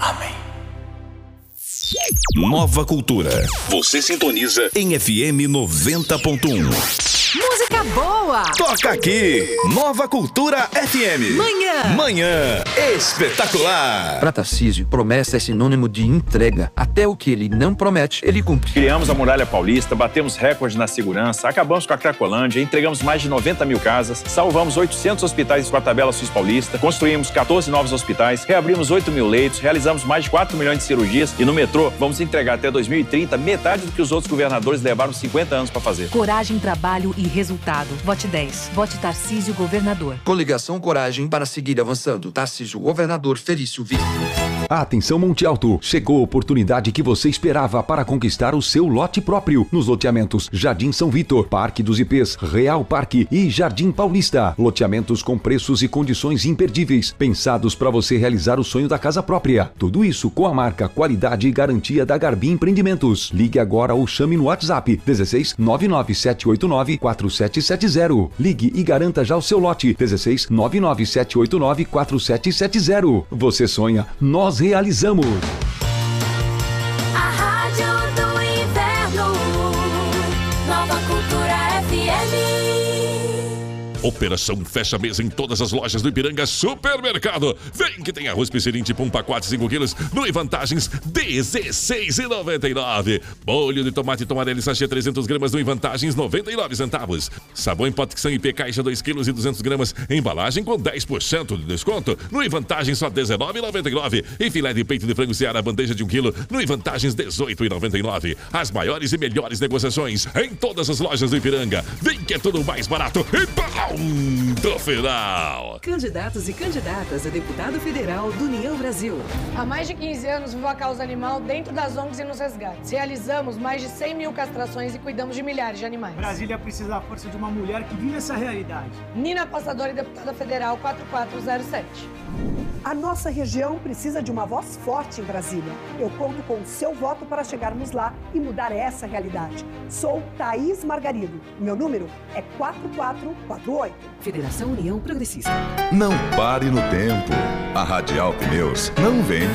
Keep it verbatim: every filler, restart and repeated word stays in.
Amém. Nova Cultura. Você sintoniza em F M noventa ponto um. Música boa! Toca aqui, Nova Cultura F M. Manhã. Manhã espetacular. Para Tarcísio, promessa é sinônimo de entrega. Até o que ele não promete, ele cumpre. Criamos a Muralha Paulista, batemos recordes na segurança, acabamos com a Cracolândia, entregamos mais de noventa mil casas, salvamos oitocentos hospitais com a tabela Sus Paulista, construímos quatorze novos hospitais, reabrimos oito mil leitos, realizamos mais de quatro milhões de cirurgias e no metrô vamos entregar até dois mil e trinta metade do que os outros governadores levaram cinquenta anos para fazer. Coragem, trabalho e resultado. Vote dez. Vote Tarcísio Governador. Coligação Coragem para seguir avançando. Tarcísio Governador, Felício Vice. Atenção Monte Alto, chegou a oportunidade que você esperava para conquistar o seu lote próprio nos loteamentos Jardim São Vitor, Parque dos I Pês, Real Parque e Jardim Paulista. Loteamentos com preços e condições imperdíveis, pensados para você realizar o sonho da casa própria. Tudo isso com a marca, qualidade e garantia da Garbim Empreendimentos. Ligue agora ou chame no WhatsApp dezesseis nove nove sete oito nove quatro sete sete zero. Ligue e garanta já o seu lote dezesseis nove nove sete oito nove quatro sete sete zero. Você sonha, nós realizamos. A Rádio do Inverno, Nova Cultura F M. Operação fecha mesa em todas as lojas do Ipiranga Supermercado. Vem que tem arroz Piscirim tipo um pacote cinco quilos no em vantagens dezesseis reais e noventa e nove centavos. Molho de tomate tomarelli sachê trezentas gramas no em vantagens noventa e nove centavos. Sabão em pote I P caixa dois quilos e duzentas gramas, embalagem com dez por cento de desconto. No em vantagens só dezenove reais e noventa e nove centavos. E filé de peito de frango Seara bandeja de um quilo no em vantagens dezoito reais e noventa e nove centavos. As maiores e melhores negociações em todas as lojas do Ipiranga. Vem que é tudo mais barato e pau! Do final. Candidatos e candidatas a deputado federal do União Brasil. Há mais de quinze anos vivo a causa animal dentro das O N Gs e nos resgates. Realizamos mais de cem mil castrações e cuidamos de milhares de animais. Brasília precisa da força de uma mulher que vive essa realidade. Nina Passadora e deputada federal quatro quatro zero sete. A nossa região precisa de uma voz forte em Brasília. Eu conto com o seu voto para chegarmos lá e mudar essa realidade. Sou Thaís Margarido. Meu número é quatro quatro quatro oito. Federação União Progressista. Não pare no tempo. A Radial Pneus não vende